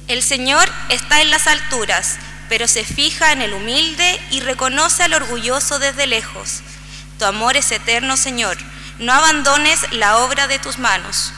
El Señor está en las alturas, pero se fija en el humilde y reconoce al orgulloso desde lejos. Tu amor es eterno, Señor. No abandones la obra de tus manos.